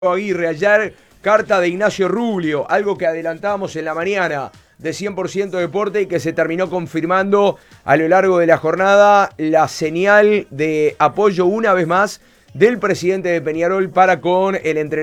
Aguirre, ayer carta de Ignacio Rubio, algo que adelantábamos en la mañana de 100% Deporte y que se terminó confirmando a lo largo de la jornada, la señal de apoyo una vez más del presidente de Peñarol para con el entrenador.